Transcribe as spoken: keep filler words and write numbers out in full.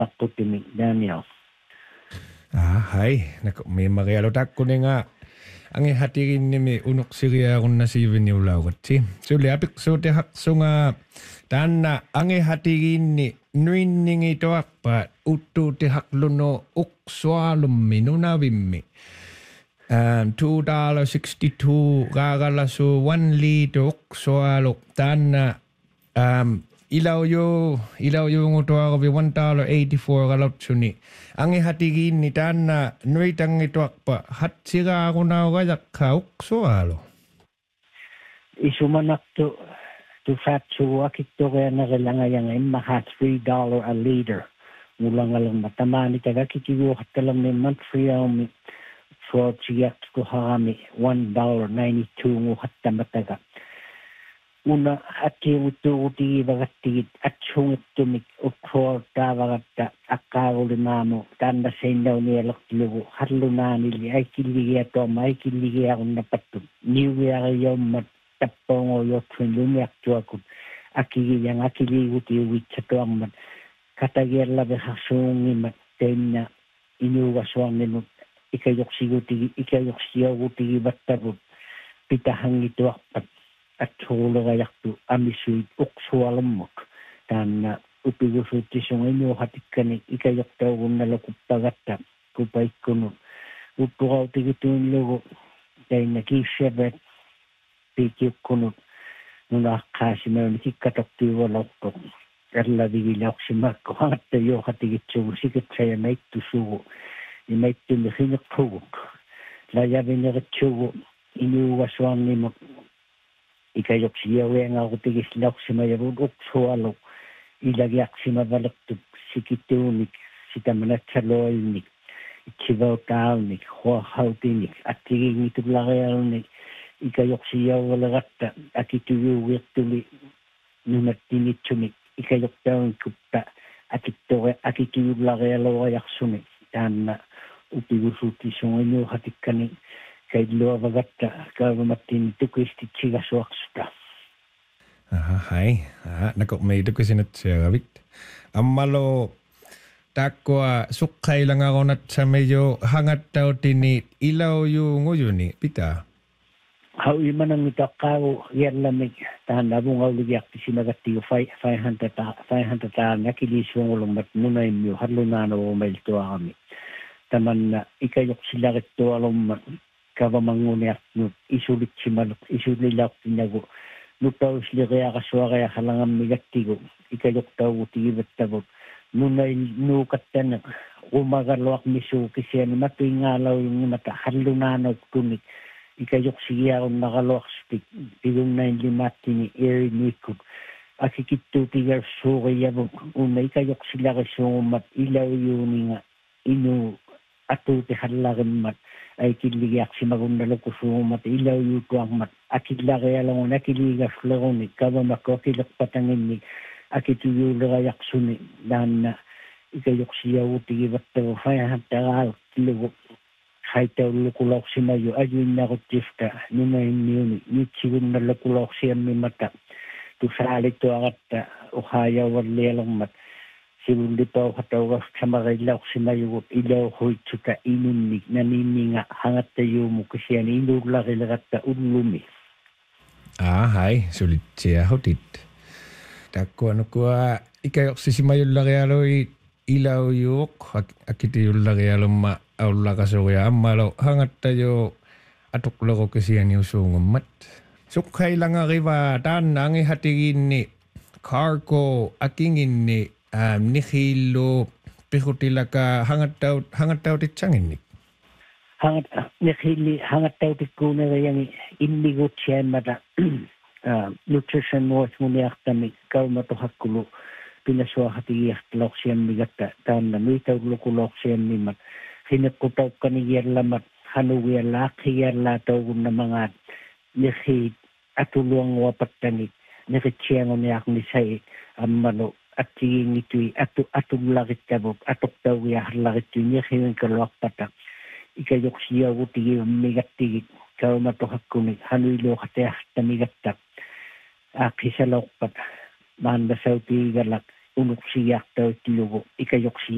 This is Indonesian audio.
Pakutimi Daniel. Ah, hai. Nako may marialo takko nga. Ang ihatirin ni mi unok siriya kung nasibin ni ulawat si. So liapik so te hakso nga tana ang ihatirin ni nuin ning ito akpat utu te hakluno ukswalum minunawimmi. Um, two dollars sixty-two gagala so one liter ukswalok tana um, ilaw yo ilaw yo nguto ako bi one dollar eighty-four galot suni. Ang ihatigin ni tana nuitang ito akpa hat sira ako na gayak ka uksualo. Isumanak to to fat so akito kaya na kailangan yung mahat three dollars a liter. Mula nga lang matamani taga kitiyo katalam ni month free mi for siyak ko harami one dollar ninety-two ngu hatamataga. Una ati utu uti bagati at sungit tumik ukor ta bagata akawul namo tanda sendaw ni eloklugo harluna nili ay kiligi ato may kiligi ako napatun niwi ako yung matapong o yung twinlumi akto ako akigi yang akili uti uwit sa tuang mat katagir labi hasungi mat tenya inuwaswang nino ikayok siguti ikayok siya uti batarut pitahang ito akpat at hula kayak tu amisui uksualam mo dan uh, upigusuti sung inyo hatik kanik ikayok tao kung nalakupagata kupay kuno upukaw tigitun logo dahil nakisebet pikip kuno nung nakakasi meron ikikatok tiwalaw ko karla bigilak si Marco hangat tayo katigit sugo sikit saya na itusugo may tumihinak tugok layabi na katsugo inuwaswang ni mo ikayok siya weng ako tigis lak si mayarun uksualo ilagyak si mabalaktuk si kitunik si tamanat sa loynik ikibaw taonik huahautinik at tiging ituglakayalnik ikayok siya walagata at ituyuwik tuli nunat tinitsumik ikayok taon kupta at ito at ituyuglakayalo ayak sunik dan na upigusuti sunganyo hatik kanik kay luwa bagata kalau matin itu kristi chiga suaksta. Ah, hai. Ah, nako may ito kasi nat siya gabit. Amalo takwa sukkay lang ako nat sa medyo hangat daw tinit ilaw yung nguyo ni pita. How iman ang itakaw yan lamig tahan nabong aw ligyak sinagati five hundred five hundred ta nakilisong ulong mat nunay mo harlo na no mail to kami. Taman na ikayok sila kito alom kava mangunia no isulit si maluk isulilak tinago no tao sila kaya kaswa kaya halangan migatigo ikayok tao utibet tagot nunay no katan umagalwak misu kasi ano matuingalaw yung mata halunanaw tunik ikayok siya kung nakalwak speak tigong na limati ni air nikod akikito tigar so kaya una ikayok sila kasi mat ilaw yun nga inu ato ti halagan mat ay kiliyak si magundalo ko sumat ilaw yuto ang mat akilagay alam mo nakiligas lang ni kaba makokilak patangin ni akituyulo kayak suni dan na ikayok siya uti ibat tayo fayahan tagal kilo hay tayo lukulok si mayo ayun na ko tifta nunayin niyo ni nichigun na lukulok siya mi mata tu salit to agat uhaya wali alang mat sinundi pa katawas sa mga ilaw si mayo ilaw hoy tsuka inunik nanini nga hangat tayo mo kasi yan inugla kilagat ta unlumi. Ah, hai. Sulit siya hotit. Tako ano ko ikayok si si mayo laki aloy ilaw yuk akiti yung laki alo ma aula kasoya malo hangat tayo atuklo ko kasi yan yung sungumat. Sukhay lang nga kiba tan ang ihatigin ni cargo akingin ni Um, ni hilo pihutila ka hangat daw hangat daw titsangin ni hangat ni hili hangat daw tikuna yang indigot siya mata uh, nutrition north muna kami kau matuhakulo pinaswa hati yaklok siya migata tan na mitaw lukulok siya mimat hinakutaw kaniyar lamat hanuwir lakiyar lataw na mga nihid atulong wapat tanit nakitsyango niyak ni say amano at tingin ito'y ato atong lakit kabok atok daw yahar lakit yun niya hiwing kalwak patak ikayok siya uti migat tigit kau matuhak kunig hanuilo katayah tamigat tak akisalaw pat manda sa uti galak unok siya daw tilugo ikayok siya